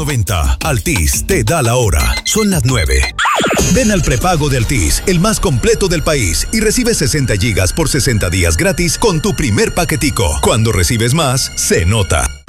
90. Altis te da la hora. Son las 9. Ven al prepago de Altis, el más completo del país, y recibe 60 gigas por 60 días gratis con tu primer paquetico. Cuando recibes más, se nota.